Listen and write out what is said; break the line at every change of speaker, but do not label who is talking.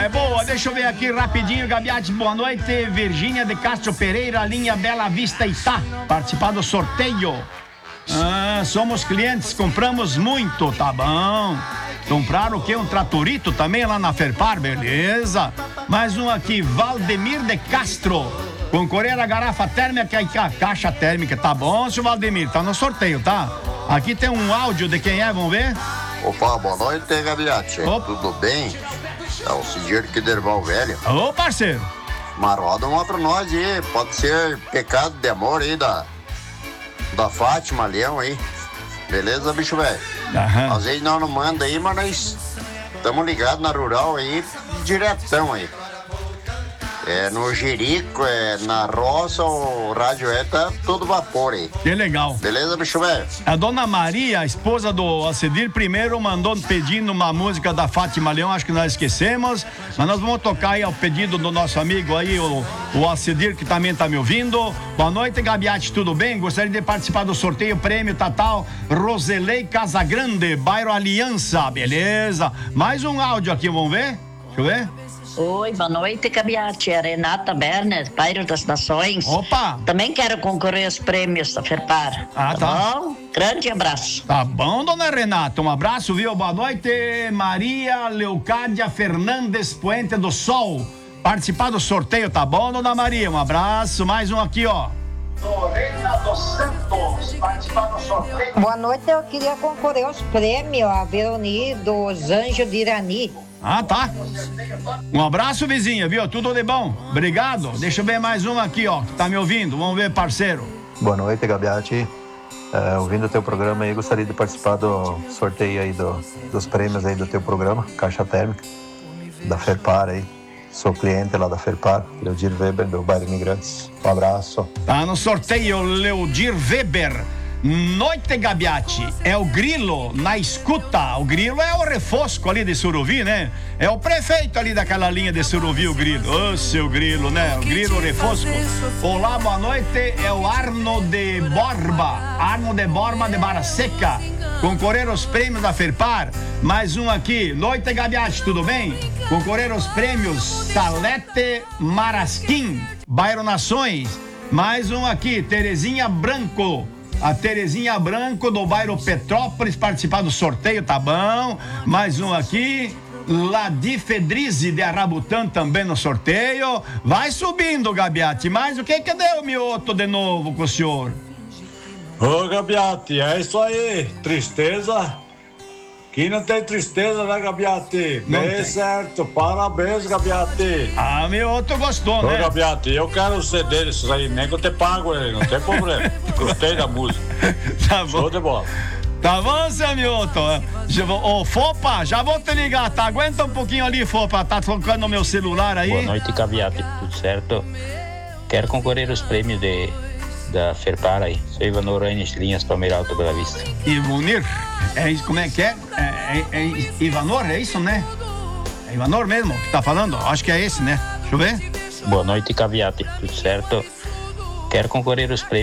é boa. Deixa eu ver aqui rapidinho, Gabiati. Boa noite, Virgínia de Castro Pereira, linha Bela Vista Itá. Participar do sorteio. Somos clientes, compramos muito, tá bom. Compraram o quê? Um tratorito também lá na Ferpar, beleza. Mais um aqui, Valdemir de Castro. Concorrer a garrafa térmica e a caixa térmica, tá bom, senhor Valdemir? Tá no sorteio, tá? Aqui tem um áudio de quem é, vamos ver?
Opa, boa noite, Gabiati. Tudo bem? É o Cidir aqui do Erval Velho.
Ô, parceiro.
Mas roda uma pra nós aí. Pode ser Pecado de Amor aí da Fátima Leão aí. Beleza, bicho velho? Às vezes não manda aí, mas nós estamos ligados na rural aí, diretão aí. No Jerico, na roça, o rádio tá todo vapor aí.
Que legal.
Beleza, bicho velho?
A dona Maria, a esposa do Acedir, primeiro mandou pedindo uma música da Fátima Leão, acho que nós esquecemos, mas nós vamos tocar aí ao pedido do nosso amigo aí, o Acedir, que também tá me ouvindo. Boa noite, Gabiati, tudo bem? Gostaria de participar do sorteio Prêmio Tatal Roselei Casagrande, bairro Aliança, beleza? Mais um áudio aqui, vamos ver? Deixa eu ver.
Oi, boa noite, Gabiati. É Renata Berner, bairro das Nações.
Opa!
Também quero concorrer aos prêmios da Ferpar.
Tá.
Bom? Grande abraço.
Tá bom, dona Renata. Um abraço, viu? Boa noite, Maria Leocádia Fernandes Puente do Sol. Participar do sorteio, tá bom, dona Maria? Um abraço. Mais um aqui, ó. Lorena dos Santos, participar do sorteio.
Boa noite, eu queria concorrer aos prêmios, a Veroni dos Anjos de Irani.
Tá. Um abraço, vizinha, viu? Tudo de bom. Obrigado. Deixa eu ver mais um aqui, ó, que tá me ouvindo. Vamos ver, parceiro.
Boa noite, Gabiati. Ouvindo o teu programa aí, gostaria de participar do sorteio aí dos prêmios aí do teu programa, Caixa Térmica, da Ferpar aí. Sou cliente lá da Ferpar, Leodir Weber, do Bairro Imigrantes. Um abraço.
Tá no sorteio, Leodir Weber. Noite, Gabiati, é o Grilo na escuta. O Grilo é o refosco ali de Suruvi, né? É o prefeito ali daquela linha de Suruvi, o Grilo. Ô, seu Grilo, né? O Grilo refosco. Olá, boa noite, é o Arno de Borba de Barra Seca. Concorrer aos prêmios da Ferpar. Mais um aqui. Noite, Gabiati, tudo bem? Concorrer aos prêmios Salete Marasquim, Bairro Nações. Mais um aqui, Terezinha Branco. A Terezinha Branco do bairro Petrópolis participar do sorteio, tá bom? Mais um aqui. Ladi Fedrize de Arrabutã também no sorteio. Vai subindo, Gabiati. Mas o que deu, Mioto, de novo com o senhor?
Ô, Gabiati, é isso aí. Tristeza. Que não tem tristeza, né, Gabiati? Bem certo. Parabéns, Gabiati.
Mioto gostou, né?
Ô, Gabiati, eu quero o CD desses aí, nem que eu te pago ele, não tem problema. Gostei da música.
Tá bom.
Show de bola.
Tá bom, seu Mioto? Ô, Fopa, já vou te ligar, tá? Aguenta um pouquinho ali, Fopa. Tá tocando no meu celular aí.
Boa noite, Gabiati. Tudo certo? Quero concorrer aos prêmios da Ferpar aí. Sou Ivanor Reines, linhas Palmeira Alto Bela Vista.
Ivonir? Como é que é? É Ivanor, é isso, né? É Ivanor mesmo que tá falando? Acho que é esse, né? Deixa eu ver.
Boa noite, Gabiati. Tudo certo? Quero concorrer aos prêmios